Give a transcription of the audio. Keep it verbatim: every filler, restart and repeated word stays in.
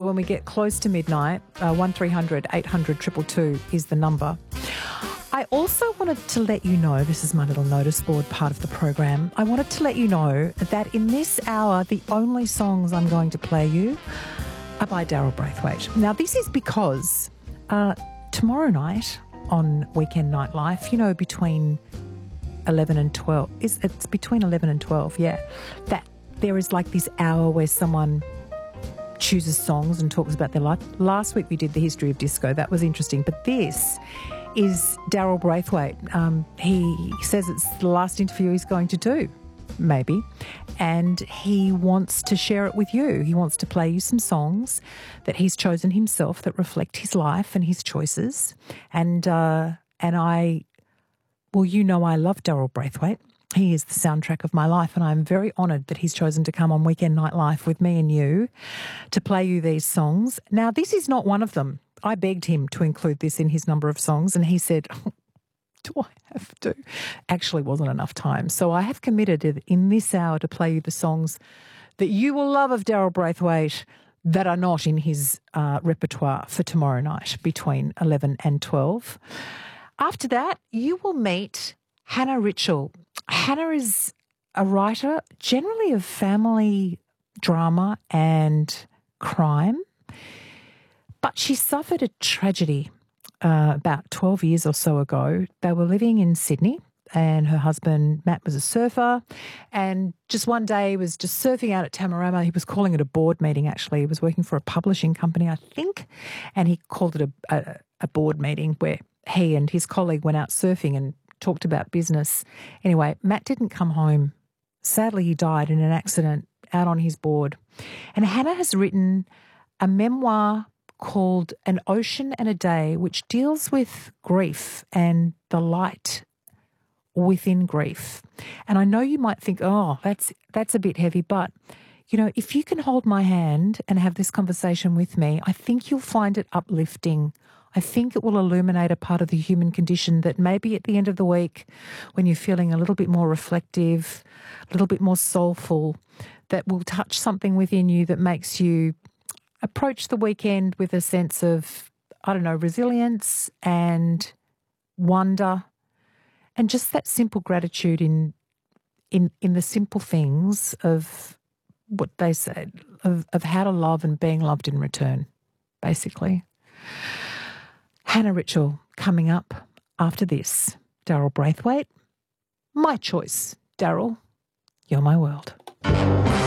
when we get close to midnight. Uh, one three hundred eight hundred two two two is the number. I also wanted to let you know, this is my little notice board part of the program, I wanted to let you know that in this hour, the only songs I'm going to play you are by Daryl Braithwaite. Now, this is because uh, tomorrow night on Weekend Night Life, you know, between eleven and twelve, is it's between eleven and twelve, yeah, that there is like this hour where someone chooses songs and talks about their life. Last week we did the history of disco. That was interesting. But this is Daryl Braithwaite. Um, he says it's the last interview he's going to do, maybe, and he wants to share it with you. He wants to play you some songs that he's chosen himself that reflect his life and his choices. And uh, and I, well, you know I love Daryl Braithwaite. He is the soundtrack of my life, and I'm very honoured that he's chosen to come on Weekend Night Life with me and you to play you these songs. Now, this is not one of them. I begged him to include this in his number of songs, and he said, oh, do I have to? Actually wasn't enough time. So I have committed in this hour to play you the songs that you will love of Daryl Braithwaite that are not in his uh, repertoire for tomorrow night between eleven and twelve. After that, you will meet Hannah Ritchell. Hannah is a writer generally of family drama and crime, but she suffered a tragedy uh, about twelve years or so ago. They were living in Sydney and her husband, Matt, was a surfer, and just one day he was just surfing out at Tamarama. He was calling it a board meeting, actually. He was working for a publishing company, I think, and he called it a, a, a board meeting where he and his colleague went out surfing and talked about business. Anyway, Matt didn't come home. Sadly, he died in an accident out on his board. And Hannah has written a memoir called An Ocean and a Day, which deals with grief and the light within grief. And I know you might think, oh, that's that's a bit heavy, but, you know, if you can hold my hand and have this conversation with me, I think you'll find it uplifting. I think it will illuminate a part of the human condition that maybe at the end of the week, when you're feeling a little bit more reflective, a little bit more soulful, that will touch something within you that makes you approach the weekend with a sense of, I don't know, resilience and wonder and just that simple gratitude in in in the simple things of what they say, of, of how to love and being loved in return, basically. Hannah Ritchell coming up after this. Daryl Braithwaite. My choice, Daryl. You're my world.